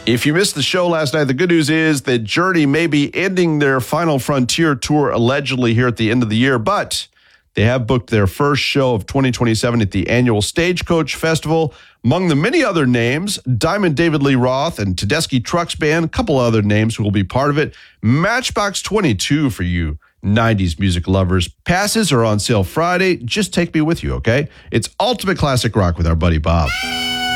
If you missed the show last night, the good news is that Journey may be ending their Final Frontier tour allegedly here at the end of the year, but they have booked their first show of 2027 at the annual Stagecoach Festival. Among the many other names, Diamond David Lee Roth and Tedeschi Trucks Band, a couple other names who will be part of it. Matchbox 22 for you 90s music lovers. Passes are on sale Friday. Just take me with you, okay? It's Ultimate Classic Rock with our buddy Bob.